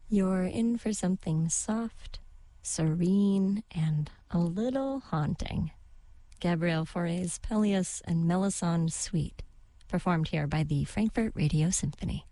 You're in for something soft, serene, and a little haunting. Gabriel Fauré's Pelleas and Melisande Suite, performed here by the Frankfurt Radio Symphony.